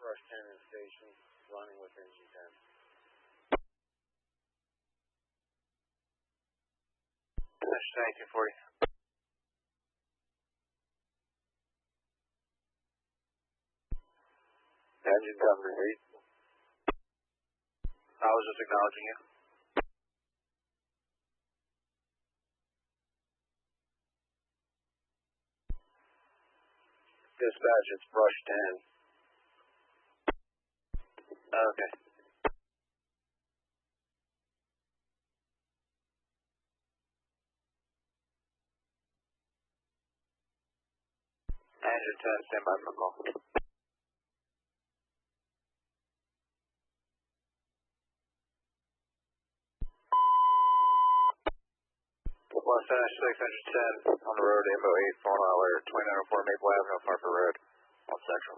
Brush 10 in station, running with engine 10. Station 1840. Engine 10 repeat. I was just acknowledging you. Dispatch, it's Brush 10. Okay. Engine 10, stand by for call. Los Angeles 610 on the road, Info 8, 4 mile 2904 Maple Avenue, Harper Road.